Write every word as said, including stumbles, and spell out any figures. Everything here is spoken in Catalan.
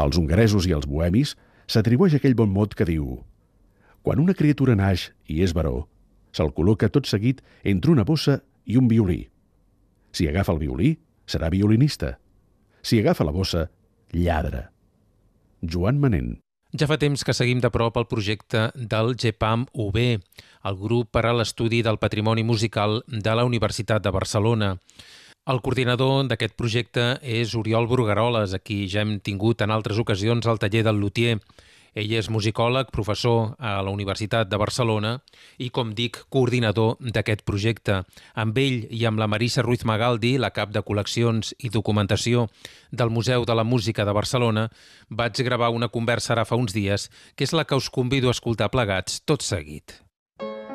Als hongaresos i als bohemis s'atribueix aquell bon mot que diu: quan una criatura naix i és baró, se'l col·loca tot seguit entre una bossa i un violí. Si agafa el violí, serà violinista. Si agafa la bossa, lladre. Joan Manent. Ja fa temps que seguim de prop el projecte del GEPAM U B, el grup per a l'estudi del patrimoni musical de la Universitat de Barcelona. El coordinador d'aquest projecte és Oriol Brugueroles, a qui ja hem tingut en altres ocasions al taller del lutier. Ell és musicòleg, professor a la Universitat de Barcelona i, com dic, coordinador d'aquest projecte. Amb ell i amb la Marisa Ruiz Magaldi, la cap de col·leccions i documentació del Museu de la Música de Barcelona, vaig gravar una conversa ara fa uns dies, que és la que us convido a escoltar plegats tot seguit.